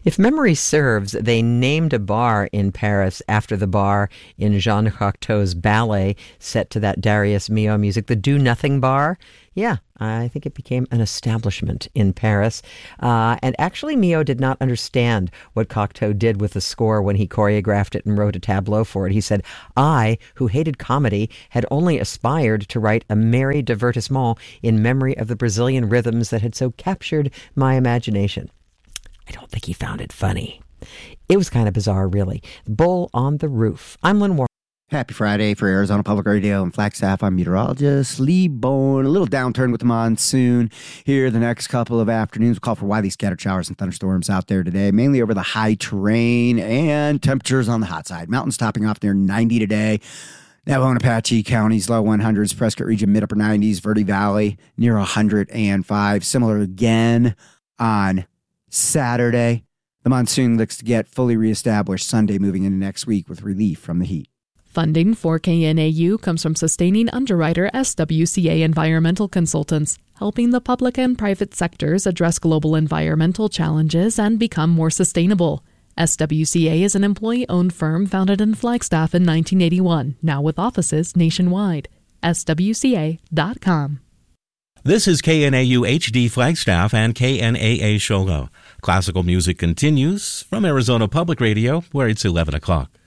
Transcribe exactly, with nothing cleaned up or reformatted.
If memory serves, they named a bar in Paris after the bar in Jean Cocteau's ballet set to that Darius Milhaud music, the Do Nothing Bar. Yeah, I think it became an establishment in Paris. Uh, and actually, Milhaud did not understand what Cocteau did with the score when he choreographed it and wrote a tableau for it. He said, I, who hated comedy, had only aspired to write a merry divertissement in memory of the Brazilian rhythms that had so captured my imagination. I don't think he found it funny. It was kind of bizarre, really. Bull on the Roof. I'm Lynn Warren. Happy Friday for Arizona Public Radio and Flagstaff. I'm meteorologist Lee Bone. A little downturn with the monsoon here the next couple of afternoons. We'll call for widely scattered showers and thunderstorms out there today, mainly over the high terrain, and temperatures on the hot side. Mountains topping off near ninety today. Navajo and Apache counties, low one hundreds. Prescott region, mid-upper nineties. Verde Valley, near one hundred five. Similar again on Saturday. The monsoon looks to get fully reestablished Sunday, moving into next week with relief from the heat. Funding for K N A U comes from sustaining underwriter S W C A Environmental Consultants, helping the public and private sectors address global environmental challenges and become more sustainable. S W C A is an employee-owned firm founded in Flagstaff in nineteen eighty-one, now with offices nationwide. S W C A dot com. This is K N A U H D Flagstaff and K N A A Shogo. Classical music continues from Arizona Public Radio, where it's eleven o'clock.